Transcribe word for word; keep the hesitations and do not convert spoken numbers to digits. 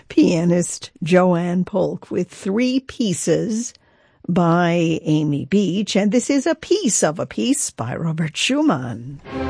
pianist Joanne Polk with three pieces by Amy Beach, and this is a piece of a piece by Robert Schumann.